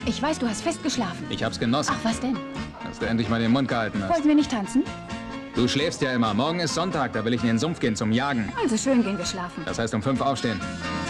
Ich weiß, du hast fest geschlafen. Ich hab's genossen. Ach, was denn? Dass du endlich mal den Mund gehalten hast. Wollten wir nicht tanzen? Du schläfst ja immer. Morgen ist Sonntag, da will ich in den Sumpf gehen zum Jagen. Also schön, gehen wir schlafen. Das heißt um 5 aufstehen.